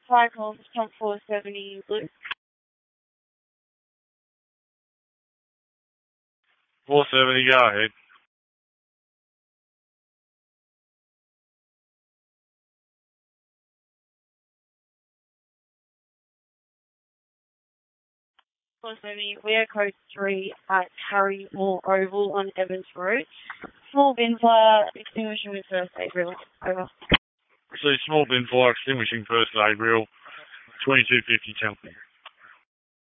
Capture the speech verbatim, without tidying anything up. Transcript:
Five calls, pump four seventy, Luke. four seventy, go ahead. four seventy, we are code three at Harry Moore Oval on Evans Road. Small bin fire, extinguishing with first aid reel. Over. So small bin fire extinguishing first aid reel, twenty-two fifty Temple.